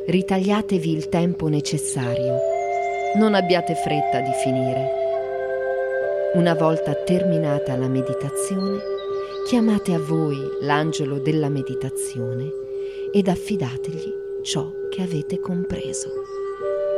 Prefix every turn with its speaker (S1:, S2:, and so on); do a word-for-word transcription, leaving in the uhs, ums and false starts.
S1: Ritagliatevi il tempo necessario. Non abbiate fretta di finire. Una volta terminata la meditazione, chiamate a voi l'angelo della meditazione ed affidategli ciò che avete compreso.